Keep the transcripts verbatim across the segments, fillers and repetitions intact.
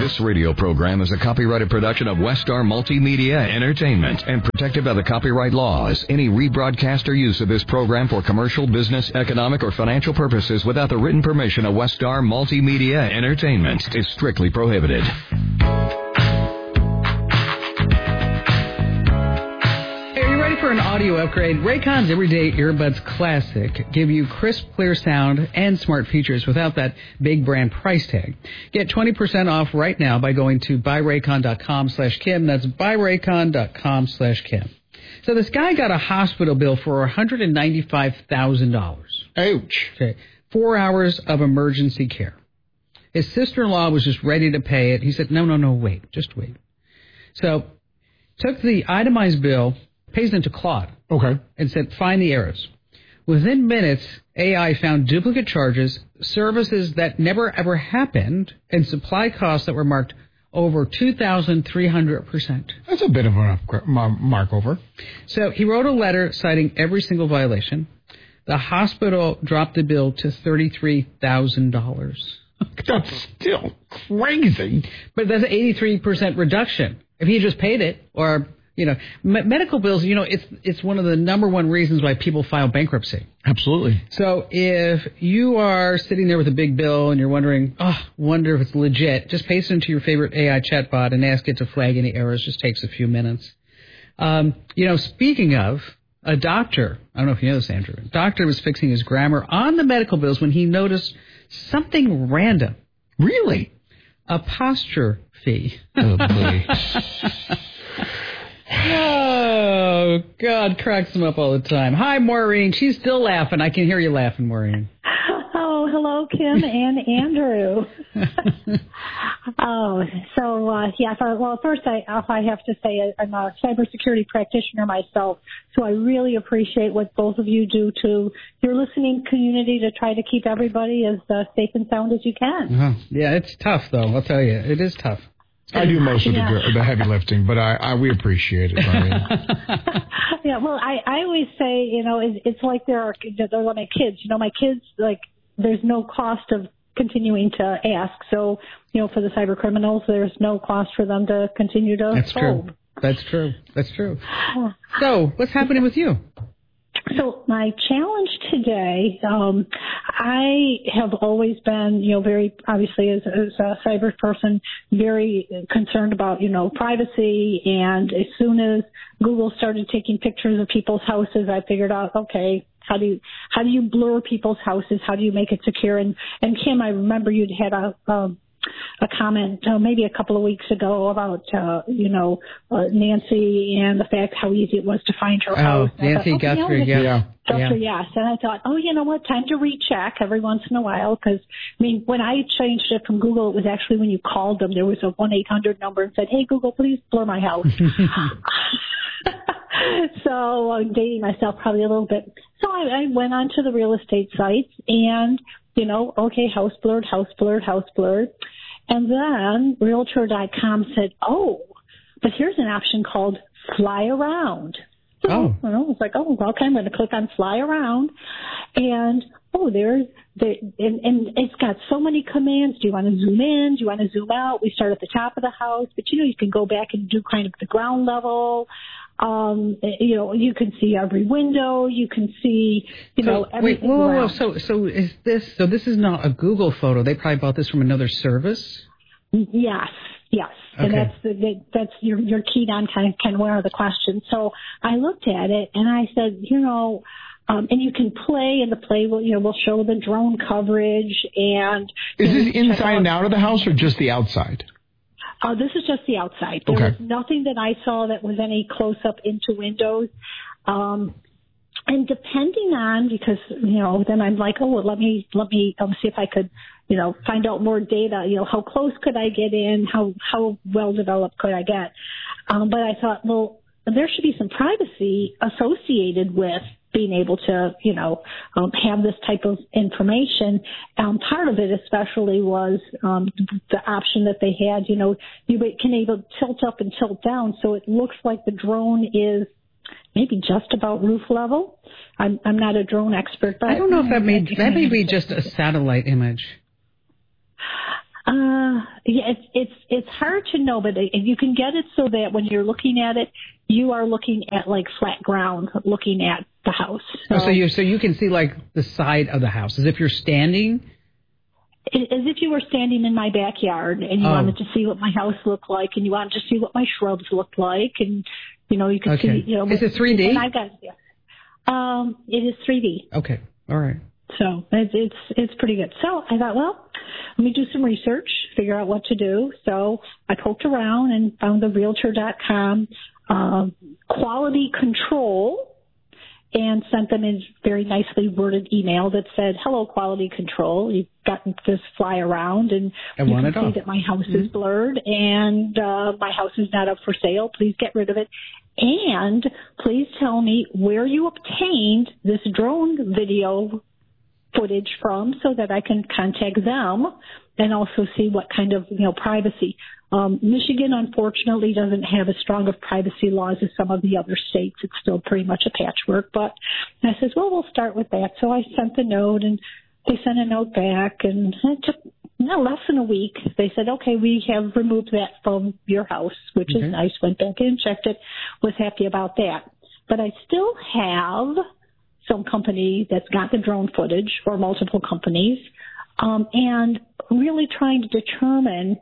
This radio program is a copyrighted production of Westar Multimedia Entertainment and protected by the copyright laws. Any rebroadcast or use of this program for commercial, business, economic, or financial purposes without the written permission of Westar Multimedia Entertainment is strictly prohibited. For an audio upgrade, Raycon's Everyday Earbuds Classic give you crisp, clear sound and smart features without that big brand price tag. Get twenty percent off right now by going to buyraycon.com slash Kim. That's buyraycon.com slash Kim. So this guy got a hospital bill for one hundred ninety-five thousand dollars. Ouch. Okay. Four hours of emergency care. His sister-in-law was just ready to pay it. He said, no, no, no, wait, just wait. So took the itemized bill, pays it into Claude. Okay. And said, find the errors. Within minutes, A I found duplicate charges, services that never ever happened, and supply costs that were marked over two thousand three hundred percent. That's a bit of a mark over. So he wrote a letter citing every single violation. The hospital dropped the bill to thirty-three thousand dollars. That's still crazy. But that's an eighty-three percent reduction. If he just paid it, or... You know, me- medical bills, you know, it's it's one of the number one reasons why people file bankruptcy. Absolutely. So if you are sitting there with a big bill and you're wondering, oh, wonder if it's legit, just paste it into your favorite A I chatbot and ask it to flag any errors. Just takes a few minutes. Um, you know, speaking of, a doctor, I don't know if you know this, Andrew, a doctor was fixing his grammar on the medical bills when he noticed something random. Really? Apostrophe. Oh, boy. Oh, God, cracks him up all the time. Hi, Maureen. She's still laughing. I can hear you laughing, Maureen. Oh, hello, Kim and Andrew. oh, so, uh, yeah, so, well, first I, I have to say I'm a cybersecurity practitioner myself, so I really appreciate what both of you do to your listening community to try to keep everybody as uh, safe and sound as you can. Uh-huh. Yeah, it's tough, though. I'll tell you. It is tough. I do most of yeah. the, the heavy lifting, but I, I we appreciate it. I mean. yeah, well, I, I always say, you know, it, it's like there are they're like my kids. You know, my kids, like, there's no cost of continuing to ask. So, you know, for the cyber criminals, there's no cost for them to continue to That's probe. true. That's true. That's true. So, what's happening with you? So my challenge today, um, I have always been, you know, very, obviously as, as a cyber person, very concerned about, you know, privacy. And as soon as Google started taking pictures of people's houses, I figured out, okay, how do you, how do you blur people's houses? How do you make it secure? And, and Kim, I remember you'd had a, um, a comment uh, maybe a couple of weeks ago about, uh, you know, uh, Nancy and the fact how easy it was to find her oh, house. Nancy thought, oh, Guthrie, yeah. yeah. Guthrie, yeah. yes. And I thought, oh, you know what, time to recheck every once in a while because, I mean, when I changed it from Google, it was actually when you called them, there was a one eight hundred number and said, hey, Google, please blur my house. So I'm dating myself probably a little bit. So I, I went onto the real estate sites and, you know, okay, house blurred, house blurred, house blurred. And then Realtor dot com said, oh, but here's an option called fly around. So, oh. You know, it's like, oh, okay, I'm going to click on fly around. And, oh, there's, there, and, and it's got so many commands. Do you want to zoom in? Do you want to zoom out? We start at the top of the house. But, you know, you can go back and do kind of the ground level. Um, you know, you can see every window. You can see, you so, know, everything. Wait, whoa, whoa, around. whoa. So, so is this? So this is not a Google photo. They probably bought this from another service. Yes, yes, okay. And that's the, that's your your keyed on kind of kind of one of the questions. So I looked at it and I said, you know. Um, and you can play, and the play will, you know, will show the drone coverage. And is know, this inside and out of the house, or just the outside? Uh, this is just the outside. There okay. was nothing that I saw that was any close up into windows. Um, and depending on, because you know, then I'm like, oh, well, let me let me um, see if I could, you know, find out more data. You know, how close could I get in? How how well developed could I get? Um, but I thought, well, there should be some privacy associated with being able to, you know, um, have this type of information. Um, part of it especially was um, the option that they had, you know, you can able to tilt up and tilt down so it looks like the drone is maybe just about roof level. I'm, I'm not a drone expert, but I don't know if that may, that may be just a satellite image. Uh, yeah, it's it's it's hard to know, but you can get it so that when you're looking at it, you are looking at like flat ground, looking at the house. So, oh, so you so you can see like the side of the house as if you're standing. As if you were standing in my backyard and you Oh. wanted to see what my house looked like, and you wanted to see what my shrubs looked like, and you know you could Okay. see. You know, Is it three D? And I got yeah. Um, it is three D. Okay. All right. So it's, it's it's pretty good. So I thought, well, let me do some research, figure out what to do. So I poked around and found the realtor dot com uh, quality control and sent them a very nicely worded email that said, hello, quality control. You've gotten this fly around, and I you want can it see off. that my house Mm-hmm. is blurred, and uh, my house is not up for sale. Please get rid of it. And please tell me where you obtained this drone video footage from so that I can contact them and also see what kind of, you know, privacy. Um, Michigan, unfortunately, doesn't have as strong of privacy laws as some of the other states. It's still pretty much a patchwork. But I says, well, we'll start with that. So I sent the note, and they sent a note back, and it took no less than a week. They said, okay, we have removed that from your house, which Okay. is nice. Went back in, checked it, was happy about that. But I still have some company that's got the drone footage, or multiple companies, um, and really trying to determine,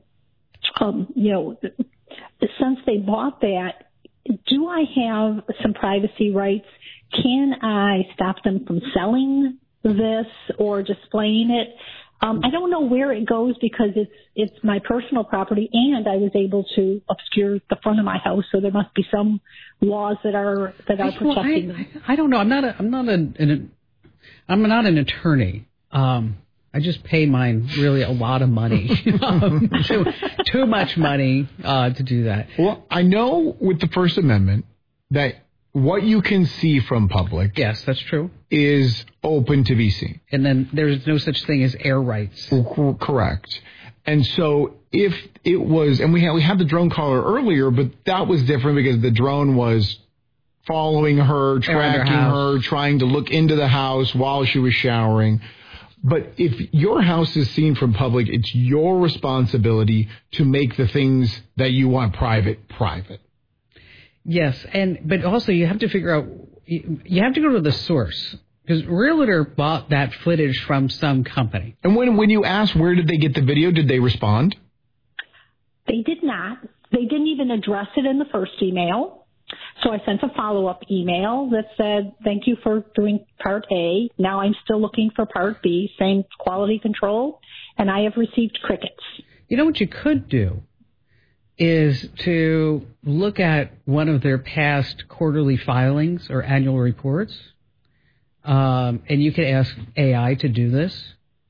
um, you know, since they bought that, do I have some privacy rights? Can I stop them from selling this or displaying it? Um, I don't know where it goes because it's it's my personal property, and I was able to obscure the front of my house, so there must be some laws that are that are Well, protecting. I, I, I don't know. I'm not. A, I'm not an. an I'm not an attorney. Um, I just paid mine really a lot of money, um, too, too much money uh, to do that. Well, I know with the First Amendment that what you can see from public Yes, that's true. is open to be seen. And then there's no such thing as air rights. Cor- Correct. And so if it was, and we had, we had the drone caller earlier, but that was different because the drone was following her, Around her tracking house. her, trying to look into the house while she was showering. But if your house is seen from public, it's your responsibility to make the things that you want private, private. Yes, and but also you have to figure out. You, you have to go to the source because Realtor bought that footage from some company. And when when you ask where did they get the video, did they respond? They did not. They didn't even address it in the first email. So I sent a follow-up email that said, thank you for doing part A. Now I'm still looking for part B, same quality control, and I have received crickets. You know what you could do is to look at one of their past quarterly filings or annual reports, um, and you could ask A I to do this.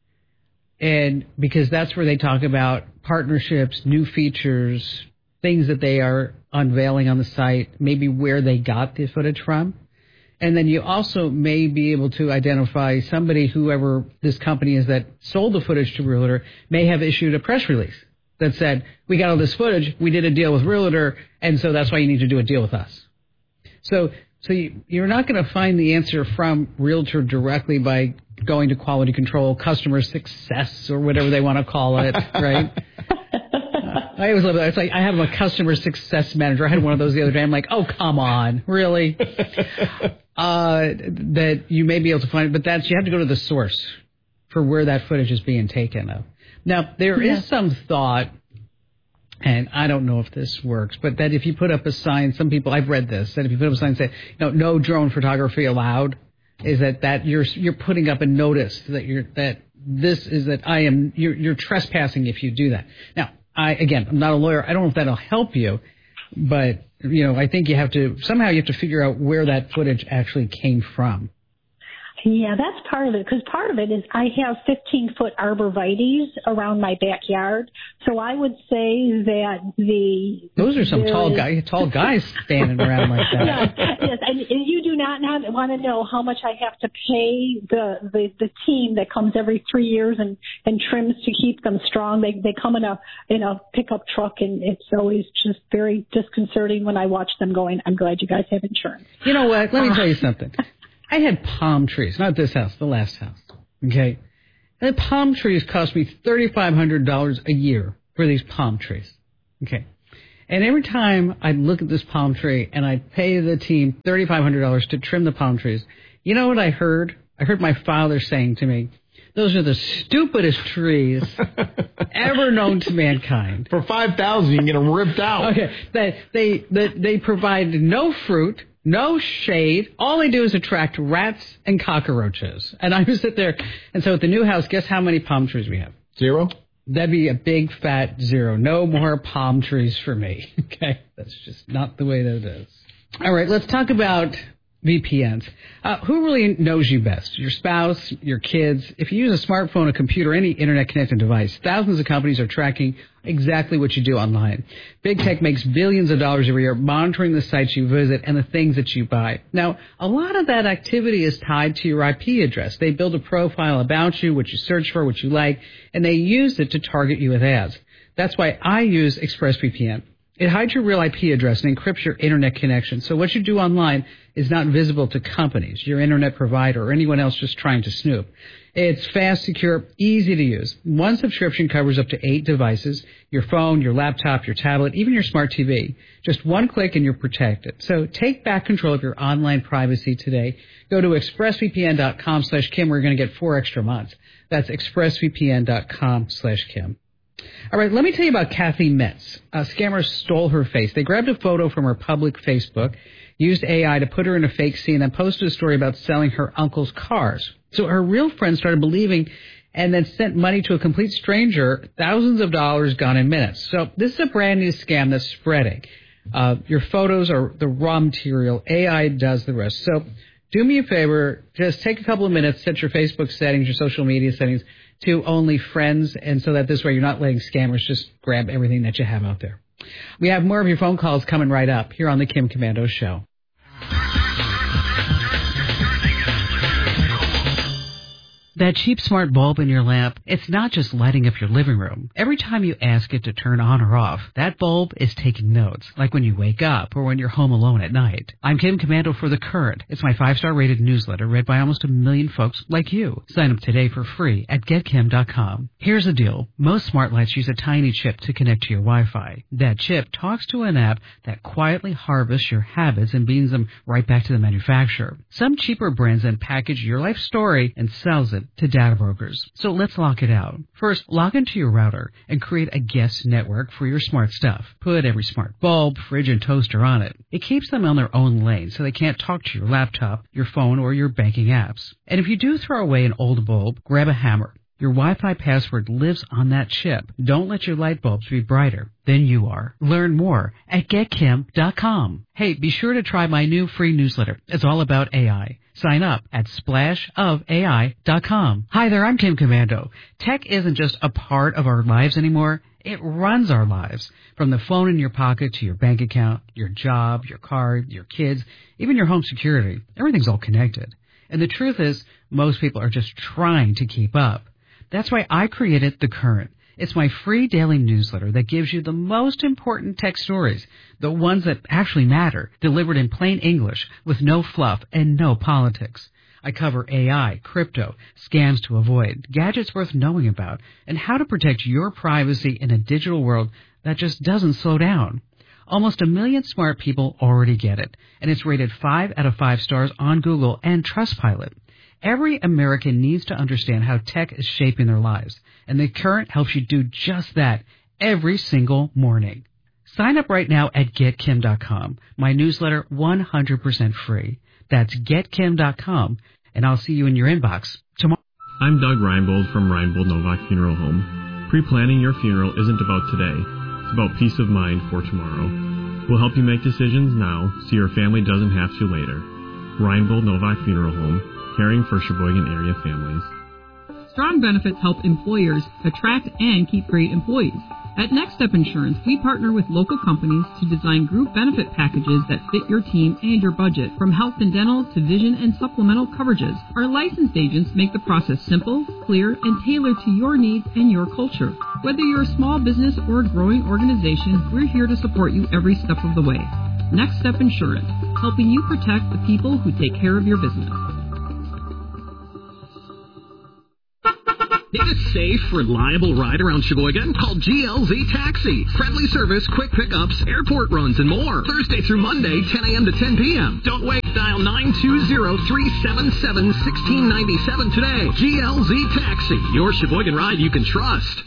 And because that's where they talk about partnerships, new features, things that they are unveiling on the site, maybe where they got the footage from. And then you also may be able to identify somebody, whoever this company is that sold the footage to Realtor, may have issued a press release that said, we got all this footage, we did a deal with Realtor, and so that's why you need to do a deal with us. So so you, you're not going to find the answer from Realtor directly by going to quality control, customer success, or whatever they want to call it, right? I always love that. It's like I have a customer success manager. I had one of those the other day. I'm like, oh, come on, really? uh, that you may be able to find it, but that's you have to go to the source for where that footage is being taken of. Now, there Yeah. is some thought, and I don't know if this works, but that if you put up a sign, some people, I've read this, that if you put up a sign that say, no, no drone photography allowed, is that, that you're you're putting up a notice that you're that this is that I am you're you're trespassing if you do that. Now, I again, I'm not a lawyer. I don't know if that'll help you, but you know, I think you have to somehow you have to figure out where that footage actually came from. Yeah, that's part of it, because part of it is I have fifteen-foot arborvitaes around my backyard, so I would say that the... Those are some there tall is- guys, tall guys standing around like that. Yes, yes, and, and you do not, not want to know how much I have to pay the, the, the team that comes every three years and, and trims to keep them strong. They they come in a in a pickup truck, and it's always just very disconcerting when I watch them going, I'm glad you guys have insurance. You know what? Let me tell you something. I had palm trees, not this house, the last house. Okay, and the palm trees cost me thirty-five hundred dollars a year for these palm trees. Okay. And every time I'd look at this palm tree and I'd pay the team three thousand five hundred dollars to trim the palm trees, you know what I heard? I heard my father saying to me, those are the stupidest trees ever known to mankind. For five thousand dollars, you can get them ripped out. Okay. They, they, they, they provide no fruit, no shade. All they do is attract rats and cockroaches. And I would sit there. And so at the new house, guess how many palm trees we have? Zero? That'd be a big fat zero. No more palm trees for me. Okay? That's just not the way that it is. All right, let's talk about V P Ns. Uh, who really knows you best? Your spouse, your kids? If you use a smartphone, a computer, any internet-connected device, thousands of companies are tracking exactly what you do online. Big tech makes billions of dollars every year monitoring the sites you visit and the things that you buy. Now, a lot of that activity is tied to your I P address. They build a profile about you, what you search for, what you like, and they use it to target you with ads. That's why I use ExpressVPN. It hides your real I P address and encrypts your internet connection. So what you do online is not visible to companies, your internet provider, or anyone else just trying to snoop. It's fast, secure, easy to use. One subscription covers up to eight devices, your phone, your laptop, your tablet, even your smart T V. Just one click and you're protected. So take back control of your online privacy today. Go to expressvpn.com slash Kim. We're going to get four extra months. That's expressvpn.com slash Kim. All right, let me tell you about Kathy Metz. Uh, scammers stole her face. They grabbed a photo from her public Facebook, used A I to put her in a fake scene, and then posted a story about selling her uncle's cars. So her real friend started believing and then sent money to a complete stranger, thousands of dollars gone in minutes. So this is a brand new scam that's spreading. Uh, your photos are the raw material. A I does the rest. So do me a favor, just take a couple of minutes, set your Facebook settings, your social media settings to only friends, and so that this way you're not letting scammers just grab everything that you have out there. We have more of your phone calls coming right up here on the Kim Komando Show. That cheap smart bulb in your lamp, it's not just lighting up your living room. Every time you ask it to turn on or off, that bulb is taking notes, like when you wake up or when you're home alone at night. I'm Kim Komando for The Current. It's my five-star rated newsletter read by almost a million folks like you. Sign up today for free at get kim dot com. Here's the deal. Most smart lights use a tiny chip to connect to your Wi-Fi. That chip talks to an app that quietly harvests your habits and beams them right back to the manufacturer. Some cheaper brands then package your life story and sells it to data brokers. So let's lock it out. First, log into your router and create a guest network for your smart stuff. Put every smart bulb, fridge, and toaster on it. It keeps them on their own lane so they can't talk to your laptop, your phone, or your banking apps. And if you do throw away an old bulb, grab a hammer. Your Wi-Fi password lives on that chip. Don't let your light bulbs be brighter than you are. Learn more at get kim dot com. Hey, be sure to try my new free newsletter. It's all about A I. Sign up at splash of A I dot com. Hi there, I'm Kim Komando. Tech isn't just a part of our lives anymore. It runs our lives. From the phone in your pocket to your bank account, your job, your car, your kids, even your home security. Everything's all connected. And the truth is, most people are just trying to keep up. That's why I created The Current. It's my free daily newsletter that gives you the most important tech stories, the ones that actually matter, delivered in plain English with no fluff and no politics. I cover A I, crypto, scams to avoid, gadgets worth knowing about, and how to protect your privacy in a digital world that just doesn't slow down. Almost a million smart people already get it, and it's rated five out of five stars on Google and Trustpilot. Every American needs to understand how tech is shaping their lives, and The Current helps you do just that every single morning. Sign up right now at get kim dot com. My newsletter, one hundred percent free. That's get kim dot com, and I'll see you in your inbox tomorrow. I'm Doug Reinbold from Reinbold Novak Funeral Home. Pre-planning your funeral isn't about today. It's about peace of mind for tomorrow. We'll help you make decisions now so your family doesn't have to later. Reinbold Novak Funeral Home. Caring for Sheboygan area families. Strong benefits help employers attract and keep great employees. At Next Step Insurance, we partner with local companies to design group benefit packages that fit your team and your budget, from health and dental to vision and supplemental coverages. Our licensed agents make the process simple, clear, and tailored to your needs and your culture. Whether you're a small business or a growing organization, we're here to support you every step of the way. Next Step Insurance, helping you protect the people who take care of your business. Need a safe, reliable ride around Sheboygan? Call G L Z Taxi. Friendly service, quick pickups, airport runs, and more. Thursday through Monday, ten a.m. to ten p.m. Don't wait. Dial nine two zero, three seven seven, one six nine seven today. G L Z Taxi. Your Sheboygan ride you can trust.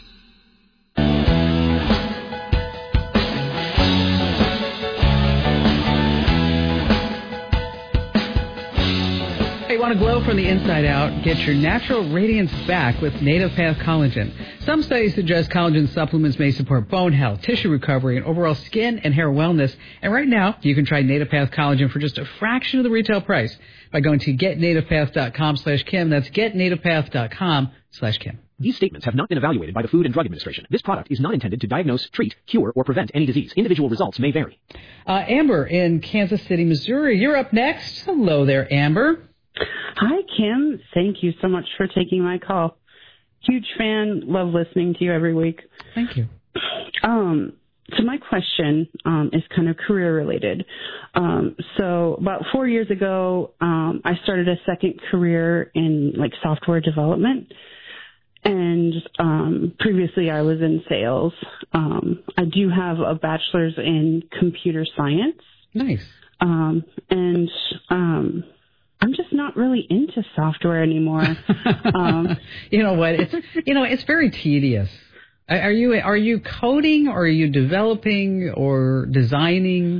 Want to glow from the inside out? Get your natural radiance back with Native Path Collagen. Some studies suggest collagen supplements may support bone health, tissue recovery, and overall skin and hair wellness. And right now, you can try Native Path Collagen for just a fraction of the retail price by going to getnativepath.com slash Kim. That's getnativepath.com slash Kim. These statements have not been evaluated by the Food and Drug Administration. This product is not intended to diagnose, treat, cure, or prevent any disease. Individual results may vary. Uh, Amber in Kansas City, Missouri. You're up next. Hello there, Amber. Hi, Kim. Thank you so much for taking my call. Huge fan. Love listening to you every week. Thank you. Um, so my question um, is kind of career related. Um, so about four years ago, um, I started a second career in like software development. And um, previously I was in sales. Um, I do have a bachelor's in computer science. Nice. Um, and um I'm just not really into software anymore. Um, you know what? It's you know it's very tedious. Are you are you coding or are you developing or designing?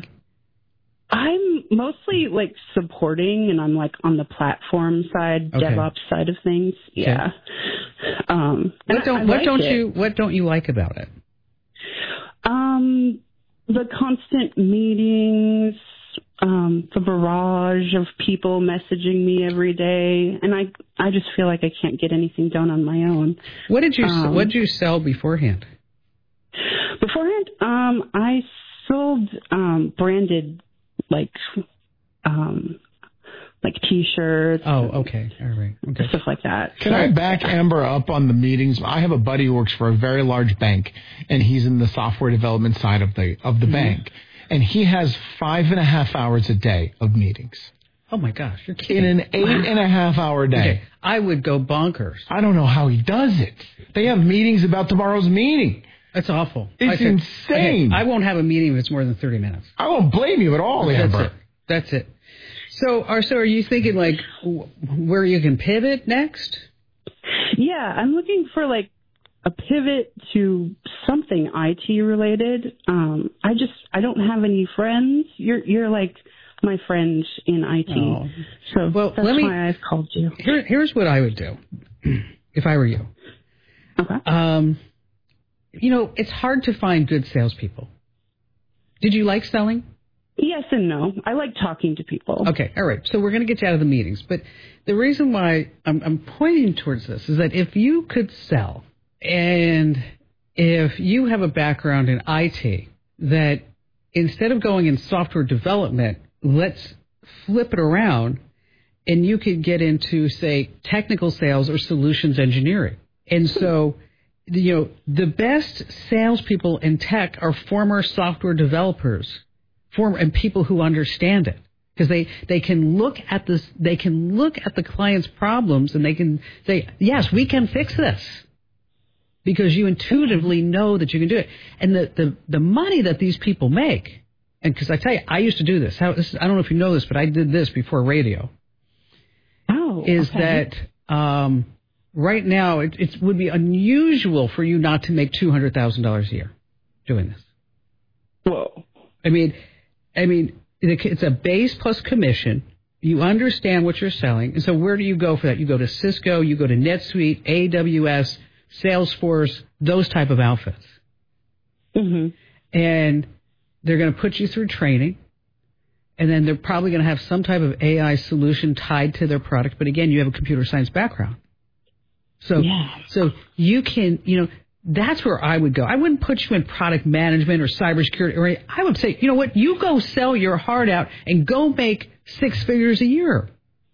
I'm mostly like supporting, and I'm like on the platform side, okay. DevOps side of things. Yeah. Okay. Um, what don't I, I what like don't it. you what don't you like about it? Um, the constant meetings. Um, the barrage of people messaging me every day, and I I just feel like I can't get anything done on my own. What did you um, What did you sell beforehand? Beforehand, um, I sold um, branded like um, like T-shirts. Oh, okay, all right, okay, stuff like that. Can I back Amber up on the meetings? I have a buddy who works for a very large bank, and he's in the software development side of the of the mm-hmm. bank. And he has five and a half hours a day of meetings. Oh, my gosh. You're kidding. In an eight and a half hour day. Okay. I would go bonkers. I don't know how he does it. They have meetings about tomorrow's meeting. That's awful. It's said, insane. Okay, I won't have a meeting if it's more than thirty minutes. I won't blame you at all, That's Amber. It. That's it. So are, so are you thinking, like, where you can pivot next? Yeah, I'm looking for, like, a pivot to something I T related. Um, I just, I don't have any friends. You're, you're like my friend in I T. Oh. So well, that's let me, why I've called you. Here, here's what I would do if I were you. Okay. Um, you know, it's hard to find good salespeople. Did you like selling? Yes and no. I like talking to people. Okay, all right. So we're going to get you out of the meetings. But the reason why I'm, I'm pointing towards this is that if you could sell, and if you have a background in I T, that instead of going in software development, let's flip it around and you could get into, say, technical sales or solutions engineering. And so, you know, the best salespeople in tech are former software developers former, and people who understand it. Because they, they can look at this, they can look at the client's problems and they can say, yes, we can fix this. Because you intuitively know that you can do it. And the, the, the money that these people make, and because I tell you, I used to do this. How, this. I don't know if you know this, but I did this before radio. Oh, Is okay. that um, right now it, it would be unusual for you not to make two hundred thousand dollars a year doing this. Whoa. I mean, I mean, it's a base plus commission. You understand what you're selling. And so where do you go for that? You go to Cisco, you go to NetSuite, A W S, Salesforce, those type of outfits. Mm-hmm. And they're going to put you through training. And then they're probably going to have some type of A I solution tied to their product. But again, you have a computer science background. So, yeah. so you can, you know, that's where I would go. I wouldn't put you in product management or cybersecurity. Or I would say, you know what, you go sell your heart out and go make six figures a year.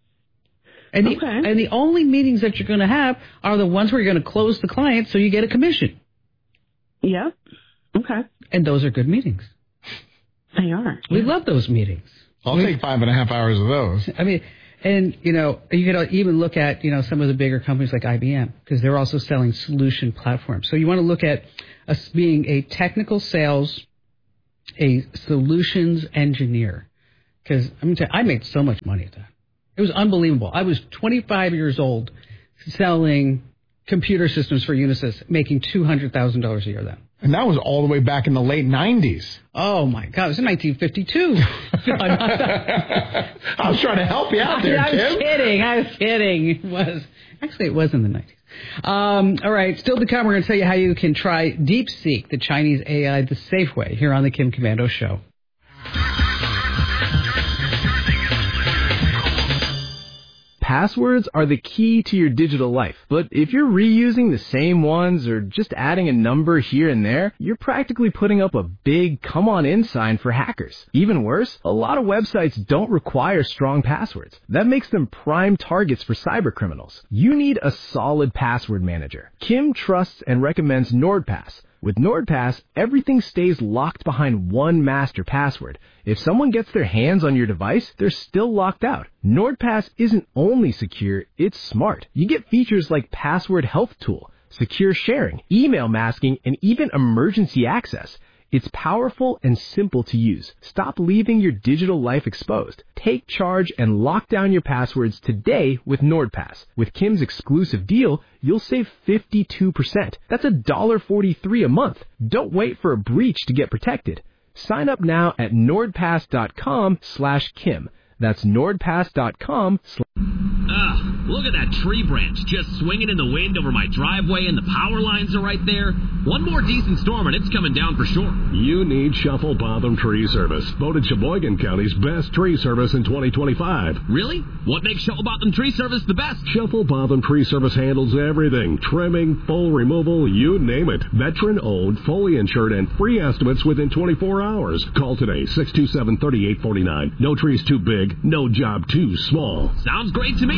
And the, okay. and the only meetings that you're going to have are the ones where you're going to close the client so you get a commission. Yeah. Okay. And those are good meetings. They are. We yeah. love those meetings. I'll we, take five and a half hours of those. I mean, And, you know, you could even look at, you know, some of the bigger companies like I B M, because they're also selling solution platforms. So you want to look at us being a technical sales, a solutions engineer. Because I'm going to tell you, I made so much money at that. It was unbelievable. I was twenty-five years old selling computer systems for Unisys, making two hundred thousand dollars a year then. And that was all the way back in the late nineties. Oh, my God. It was in nineteen fifty-two. I was trying to help you out there, I, I Kim. I was kidding. I was kidding. It was. Actually, it was in the nineties. Um, all right. Still to come, we're going to tell you how you can try DeepSeek, the Chinese A I, the safe way, here on the Kim Komando Show. Passwords are the key to your digital life, but if you're reusing the same ones or just adding a number here and there, you're practically putting up a big come on in sign for hackers. Even worse, a lot of websites don't require strong passwords. That makes them prime targets for cybercriminals. You need a solid password manager. Kim trusts and recommends NordPass. With NordPass, everything stays locked behind one master password. If someone gets their hands on your device, they're still locked out. NordPass isn't only secure, it's smart. You get features like Password Health Tool, secure sharing, email masking, and even emergency access. It's powerful and simple to use. Stop leaving your digital life exposed. Take charge and lock down your passwords today with NordPass. With Kim's exclusive deal, you'll save fifty-two percent. That's one dollar forty-three a month. Don't wait for a breach to get protected. Sign up now at nordpass.com slash Kim. That's nordpass.com slash Ugh, look at that tree branch just swinging in the wind over my driveway, and the power lines are right there. One more decent storm and it's coming down for sure. You need Shuffle Botham Tree Service, voted Sheboygan County's best tree service in twenty twenty-five. Really? What makes Shuffle Botham Tree Service the best? Shuffle Botham Tree Service handles everything. Trimming, full removal, you name it. Veteran-owned, fully insured, and free estimates within twenty-four hours. Call today, six two seven, three eight four nine. No tree's too big, no job too small. Sounds great to me.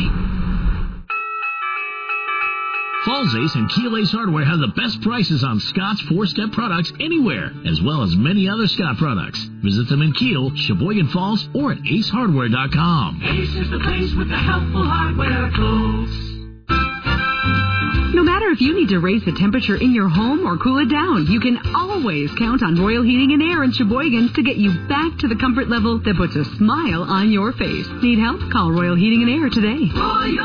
Falls Ace and Keel Ace Hardware have the best prices on Scott's four-step products anywhere, as well as many other Scott products. Visit them in Keel, Sheboygan Falls, or at ace hardware dot com. Ace is the place with the helpful hardware tools. No matter if you need to raise the temperature in your home or cool it down, you can always count on Royal Heating and Air in Sheboygan to get you back to the comfort level that puts a smile on your face. Need help? Call Royal Heating and Air today. Royal